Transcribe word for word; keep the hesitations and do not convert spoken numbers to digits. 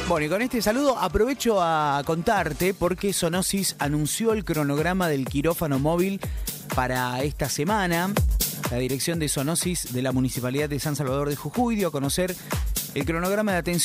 Bueno, y con este saludo aprovecho a contarte porque Sonosis anunció el cronograma del quirófano móvil para esta semana. La dirección de Sonosis de la Municipalidad de San Salvador de Jujuy dio a conocer el cronograma de atención